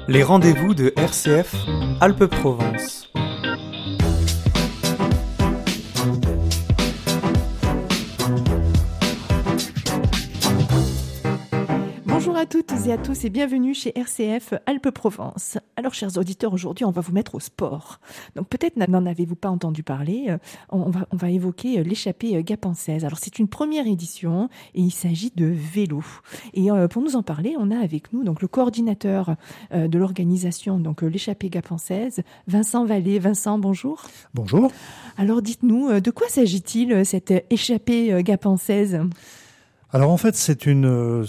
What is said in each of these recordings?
Les rendez-vous de RCF Alpes-Provence. Bonjour à toutes et à tous et bienvenue chez RCF Alpes-Provence. Alors chers auditeurs, aujourd'hui on va vous mettre au sport. Donc peut-être n'en avez-vous pas entendu parler, on va évoquer l'échappée gapençaise. Alors c'est une première édition et il s'agit de vélo. Et pour nous en parler, on a avec nous donc le coordinateur de l'organisation, donc l'échappée gapençaise, Vincent Vallée. Vincent, bonjour. Bonjour. Alors dites-nous, de quoi s'agit-il cette échappée gapençaise ? Alors en fait, c'est une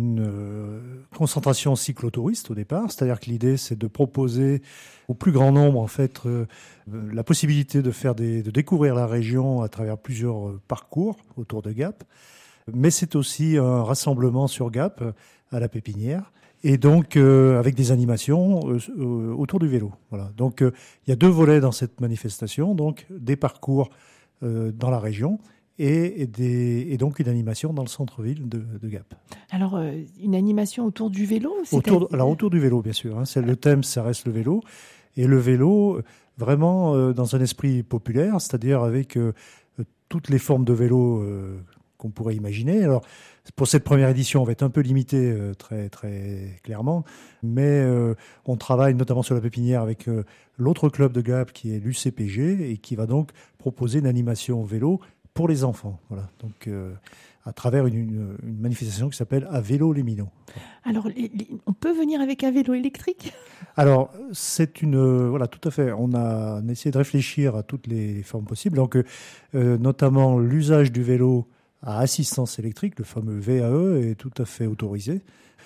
concentration cyclotouriste au départ, c'est-à-dire que l'idée c'est de proposer au plus grand nombre en fait la possibilité de découvrir la région à travers plusieurs parcours autour de Gap, mais c'est aussi un rassemblement sur Gap à la Pépinière et donc avec des animations autour du vélo. Voilà. Donc il y a deux volets dans cette manifestation, donc des parcours dans la région. Et donc une animation dans le centre-ville de Gap. Alors, une animation autour du vélo autour du vélo, bien sûr. Le thème, ça reste le vélo. Et le vélo, vraiment dans un esprit populaire, c'est-à-dire avec toutes les formes de vélo qu'on pourrait imaginer. Alors, pour cette première édition, on va être un peu limité très, très clairement. Mais on travaille notamment sur la Pépinière avec l'autre club de Gap qui est l'UCPG et qui va donc proposer une animation vélo pour les enfants, voilà. Donc à travers une manifestation qui s'appelle À vélo les minots. Alors, on peut venir avec un vélo électrique ? Alors c'est voilà, tout à fait. On a essayé de réfléchir à toutes les formes possibles. Donc notamment l'usage du vélo à assistance électrique, le fameux VAE, est tout à fait autorisé.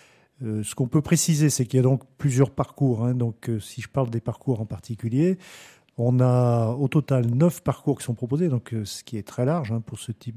Ce qu'on peut préciser, c'est qu'il y a donc plusieurs parcours. Donc si je parle des parcours en particulier. On a au total 9 parcours qui sont proposés, donc ce qui est très large pour ce type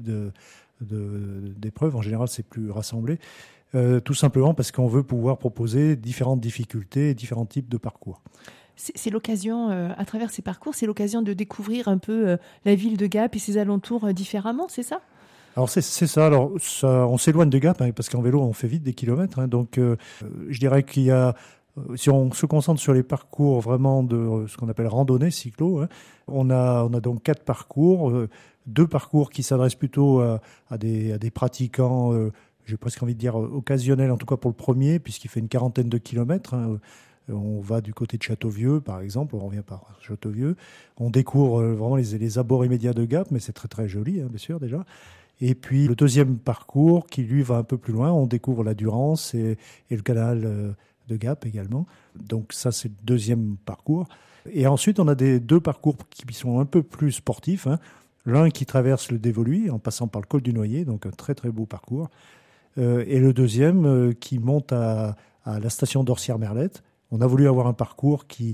d'épreuve. En général, c'est plus rassemblé, tout simplement parce qu'on veut pouvoir proposer différentes difficultés et différents types de parcours. C'est l'occasion, à travers ces parcours, c'est l'occasion de découvrir un peu la ville de Gap et ses alentours différemment, c'est ça ? Alors c'est ça. Alors on s'éloigne de Gap parce qu'en vélo on fait vite des kilomètres. Donc je dirais qu'il y a si on se concentre sur les parcours vraiment de ce qu'on appelle randonnée, cyclo, on a donc 4 parcours, 2 parcours qui s'adressent plutôt à des pratiquants, j'ai presque envie de dire occasionnels, en tout cas pour le premier, puisqu'il fait une quarantaine de kilomètres. On va du côté de Châteauvieux, par exemple, on revient par Châteauvieux. On découvre vraiment les abords immédiats de Gap, mais c'est très très joli, bien sûr, déjà. Et puis le deuxième parcours, qui lui va un peu plus loin, on découvre la Durance et le canal de Gap également. Donc ça, c'est le deuxième parcours. Et ensuite, on a 2 parcours qui sont un peu plus sportifs. L'un qui traverse le Dévoluy en passant par le col du Noyer, donc un très très beau parcours. Et le deuxième qui monte à la station d'Orsières-Merlette. On a voulu avoir un parcours qui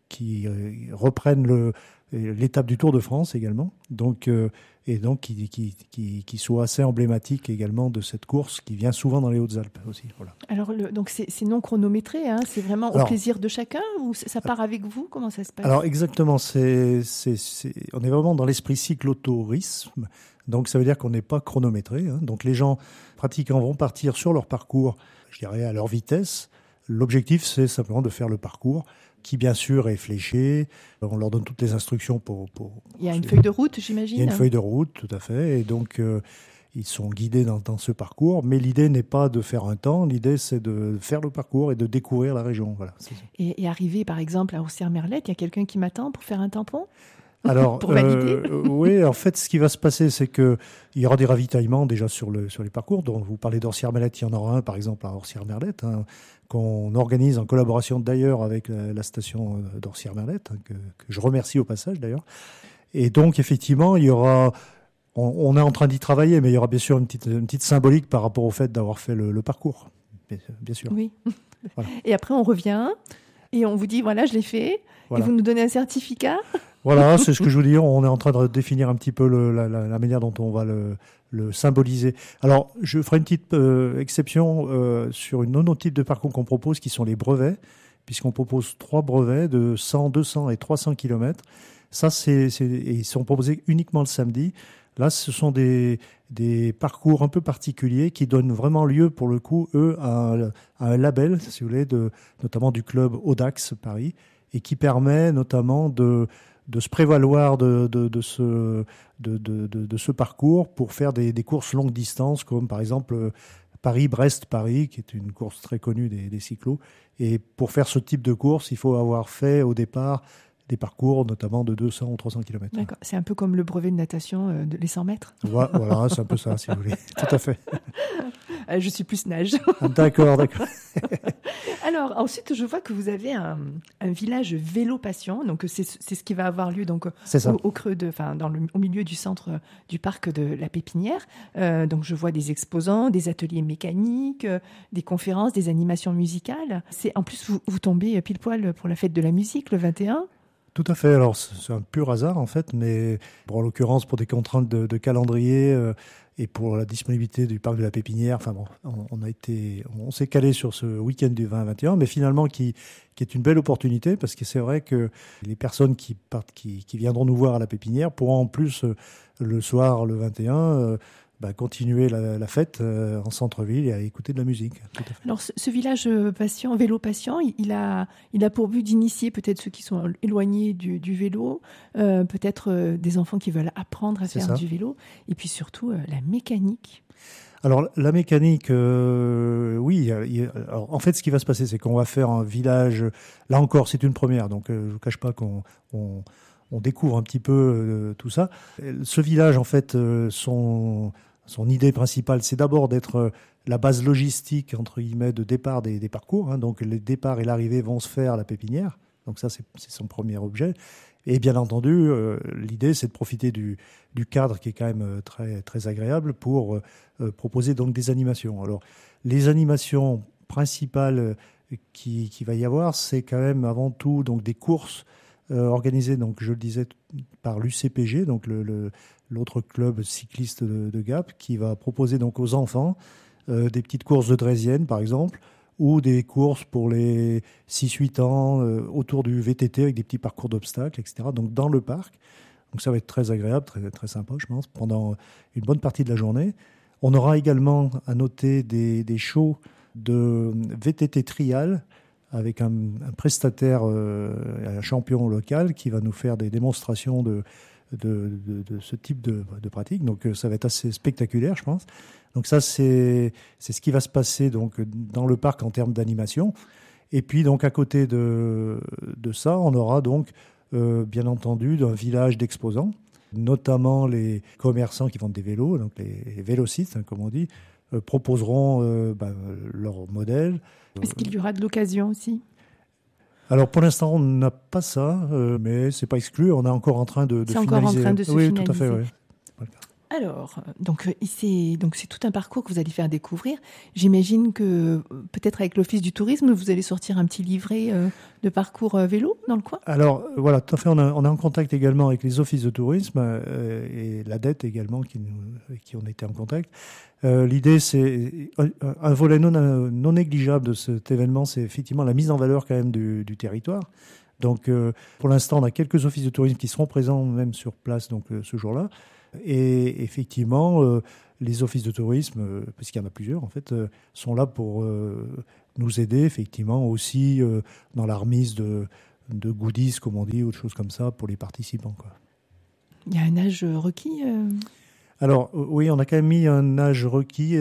reprenne l'étape du Tour de France également, et donc qui soit assez emblématique également de cette course qui vient souvent dans les Hautes-Alpes aussi. Voilà. Alors donc c'est non chronométré, c'est vraiment au plaisir de chacun ou ça part avec vous ? Comment ça se passe ? Alors exactement, on est vraiment dans l'esprit cyclotourisme, donc ça veut dire qu'on n'est pas chronométré. Donc les gens pratiquants vont partir sur leur parcours, je dirais à leur vitesse. L'objectif c'est simplement de faire le parcours, qui bien sûr est fléché. On leur donne toutes les instructions pour il y a une feuille de route, j'imagine. Il y a une feuille de route, tout à fait. Et donc, ils sont guidés dans ce parcours. Mais l'idée n'est pas de faire un temps. L'idée, c'est de faire le parcours et de découvrir la région. Voilà, c'est ça. Et arriver, par exemple, à Orsières-Merlette, il y a quelqu'un qui m'attend pour faire un tampon ? Alors, pour valider. Oui, en fait, ce qui va se passer, c'est qu'il y aura des ravitaillements déjà sur les parcours. Donc, vous parlez d'Orsières-Merlette, il y en aura un, par exemple, à Orsières-Merlette, qu'on organise en collaboration d'ailleurs avec la station d'Orsières-Merlette, que je remercie au passage d'ailleurs. Et donc, effectivement, il y aura... On est en train d'y travailler, mais il y aura bien sûr une petite symbolique par rapport au fait d'avoir fait le parcours, bien sûr. Oui. Voilà. Et après, on revient et on vous dit, voilà, je l'ai fait. Voilà. Et vous nous donnez un certificat. Voilà, c'est ce que je vous dis. On est en train de définir un petit peu la manière dont on va le symboliser. Alors, je ferai une petite exception sur une autre type de parcours qu'on propose, qui sont les brevets, puisqu'on propose 3 brevets de 100, 200 et 300 km. Ça, ils sont proposés uniquement le samedi. Là, ce sont des parcours un peu particuliers qui donnent vraiment lieu, pour le coup, eux, à un label, si vous voulez, notamment du club Audax Paris, et qui permet notamment de se prévaloir de ce parcours pour faire des courses longue distance, comme par exemple Paris-Brest-Paris, qui est une course très connue des cyclos. Et pour faire ce type de course, il faut avoir fait au départ des parcours, notamment de 200 ou 300 km. D'accord. C'est un peu comme le brevet de natation de les 100 mètres. Voilà, c'est un peu ça, si vous voulez. Tout à fait. Je suis plus nage. D'accord. Alors, ensuite, je vois que vous avez un village vélo passion. Donc, c'est ce qui va avoir lieu donc, au creux au milieu du centre du parc de la Pépinière. Donc, je vois des exposants, des ateliers mécaniques, des conférences, des animations musicales. En plus, vous tombez pile poil pour la fête de la musique, le 21. Tout à fait. Alors, c'est un pur hasard, en fait, mais en l'occurrence, pour des contraintes de calendrier et pour la disponibilité du parc de la Pépinière, enfin bon, on s'est calé sur ce week-end du 20-21, mais finalement, qui est une belle opportunité, parce que c'est vrai que les personnes qui viendront nous voir à la Pépinière pourront en plus, le soir, le 21, continuer la fête en centre-ville et à écouter de la musique. Tout à fait. Alors, ce village patient, vélo patient, il a pour but d'initier peut-être ceux qui sont éloignés du vélo, peut-être des enfants qui veulent apprendre à faire du vélo, et puis surtout la mécanique. Alors, la mécanique, oui. Alors, en fait, ce qui va se passer, c'est qu'on va faire un village. Là encore, c'est une première, donc je ne vous cache pas qu'on découvre un petit peu tout ça. Ce village, en fait, son idée principale, c'est d'abord d'être la base logistique, entre guillemets, de départ des parcours. Hein. Donc, les départs et l'arrivée vont se faire à la Pépinière. Donc, ça, c'est son premier objet. Et bien entendu, l'idée, c'est de profiter du cadre qui est quand même très, très agréable pour proposer donc des animations. Alors, les animations principales qui va y avoir, c'est quand même avant tout donc, des courses organisées, donc, je le disais, par l'UCPG, donc l'autre club cycliste de Gap, qui va proposer donc aux enfants des petites courses de draisienne, par exemple, ou des courses pour les 6-8 ans autour du VTT avec des petits parcours d'obstacles, etc. Donc dans le parc. Donc ça va être très agréable, très, très sympa, je pense, pendant une bonne partie de la journée. On aura également à noter des shows de VTT trial avec un prestataire, un champion local qui va nous faire des démonstrations de ce type de pratique. Donc ça va être assez spectaculaire, je pense. Donc ça, c'est ce qui va se passer donc, dans le parc en termes d'animation. Et puis donc à côté de ça, on aura donc bien entendu un village d'exposants, notamment les commerçants qui vendent des vélos, donc les vélocites, hein, comme on dit, proposeront leurs modèles. Est-ce qu'il y aura de l'occasion aussi ? Alors pour l'instant, on n'a pas ça, mais c'est pas exclu. On est encore en train de finaliser. C'est encore en train de se finaliser. Oui, tout à fait, oui. Alors, donc c'est tout un parcours que vous allez faire découvrir. J'imagine que peut-être avec l'Office du tourisme, vous allez sortir un petit livret de parcours vélo dans le coin. Alors voilà, tout à fait. On est en contact également avec les offices de tourisme et la dette également qui ont été en contact. L'idée, c'est un volet non négligeable de cet événement, c'est effectivement la mise en valeur quand même du territoire. Donc pour l'instant, on a quelques offices de tourisme qui seront présents même sur place donc ce jour-là. Et effectivement, les offices de tourisme, parce qu'il y en a plusieurs en fait, sont là pour nous aider effectivement aussi dans la remise de goodies, comme on dit, ou de choses comme ça pour les participants, quoi. Il y a un âge requis Alors oui, on a quand même mis un âge requis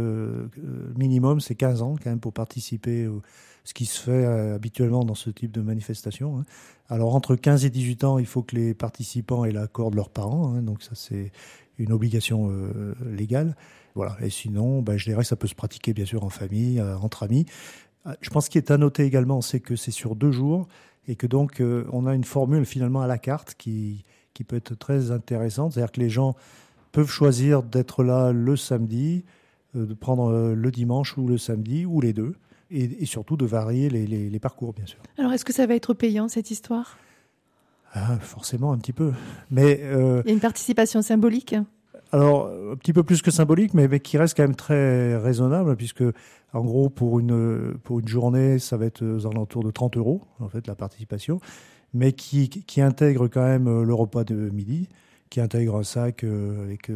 minimum, c'est 15 ans quand même pour participer, ce qui se fait habituellement dans ce type de manifestation. Hein. Alors entre 15 et 18 ans, il faut que les participants aient l'accord de leurs parents, hein, donc ça c'est une obligation légale. Voilà. Et sinon, je dirais que ça peut se pratiquer bien sûr en famille, entre amis. Je pense qu'il est à noter également, c'est que c'est sur 2 jours et que donc on a une formule finalement à la carte qui peut être très intéressante, c'est-à-dire que les gens peuvent choisir d'être là le samedi, de prendre le dimanche ou le samedi, ou les deux, et surtout de varier les parcours, bien sûr. Alors, est-ce que ça va être payant, cette histoire ? Forcément, un petit peu. Mais, il y a une participation symbolique ? Alors, un petit peu plus que symbolique, mais qui reste quand même très raisonnable, puisque, en gros, pour une journée, ça va être aux alentours de 30 €, en fait, la participation, mais qui intègre quand même le repas de midi, qui intègre un sac avec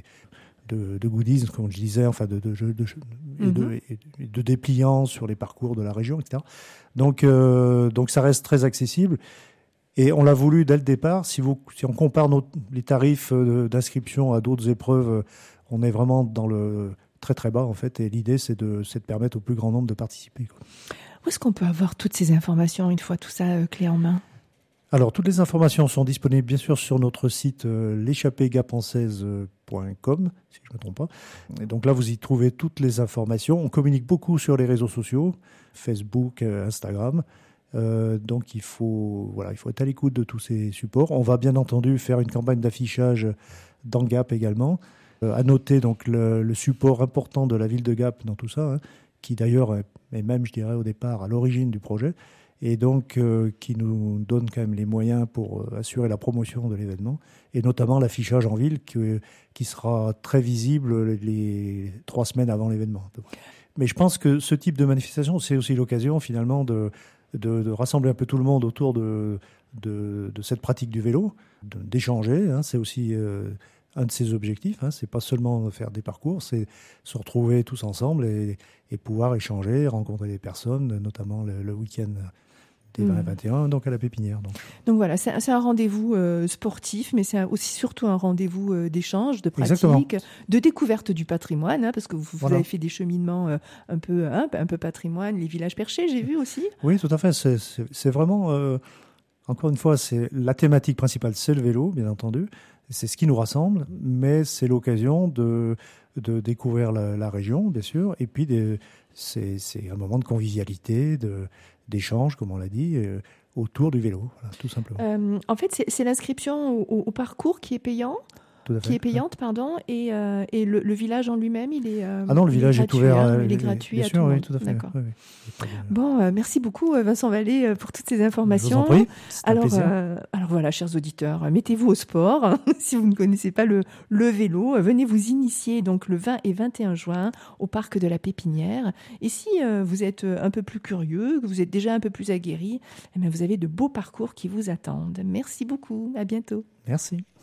de goodies, comme je disais, enfin de dépliants sur les parcours de la région, etc. Donc ça reste très accessible. Et on l'a voulu dès le départ. Si on compare les tarifs d'inscription à d'autres épreuves, on est vraiment dans le très très bas en fait. Et l'idée, c'est de permettre au plus grand nombre de participer, quoi. Où est-ce qu'on peut avoir toutes ces informations une fois tout ça clé en main? Alors, toutes les informations sont disponibles bien sûr sur notre site l'échappée-gapençaise.com, si je ne me trompe pas. Et donc là, vous y trouvez toutes les informations. On communique beaucoup sur les réseaux sociaux, Facebook, Instagram. Donc il faut être à l'écoute de tous ces supports. On va bien entendu faire une campagne d'affichage dans Gap également. À noter donc le support important de la ville de Gap dans tout ça, hein, qui d'ailleurs est même, je dirais, au départ à l'origine du projet, et donc qui nous donne quand même les moyens pour assurer la promotion de l'événement, et notamment l'affichage en ville qui sera très visible les 3 semaines avant l'événement. Mais je pense que ce type de manifestation, c'est aussi l'occasion finalement de rassembler un peu tout le monde autour de cette pratique du vélo, d'échanger, hein, c'est aussi un de ses objectifs, hein, c'est pas seulement faire des parcours, c'est se retrouver tous ensemble et pouvoir échanger, rencontrer des personnes, notamment le week-end des 20 et 21, donc à la Pépinière. Donc voilà, c'est un rendez-vous sportif, mais c'est aussi surtout un rendez-vous d'échange, de pratique, exactement, de découverte du patrimoine, hein, parce que vous voilà, avez fait des cheminements un peu patrimoine, les villages perchés, j'ai vu aussi. Oui, tout à fait. C'est vraiment, encore une fois, c'est la thématique principale, c'est le vélo, bien entendu. C'est ce qui nous rassemble, mais c'est l'occasion de découvrir la région, bien sûr, et puis c'est un moment de convivialité, d'échange, comme on l'a dit, autour du vélo, voilà, tout simplement. En fait, c'est l'inscription au parcours qui est payant. Qui est payante, pardon, et le village en lui-même, il est ah non, le village est ouvert, il est gratuit bien à sûr, tout le oui, monde. tout à fait. D'accord. Oui. Bon, merci beaucoup Vincent Vallée pour toutes ces informations. Je vous en prie, c'est un plaisir. Alors voilà, chers auditeurs, mettez-vous au sport. Hein, si vous ne connaissez pas le vélo, venez vous initier donc le 20 et 21 juin au parc de la Pépinière. Et si vous êtes un peu plus curieux, que vous êtes déjà un peu plus aguerri, eh bien, vous avez de beaux parcours qui vous attendent. Merci beaucoup, à bientôt. Merci.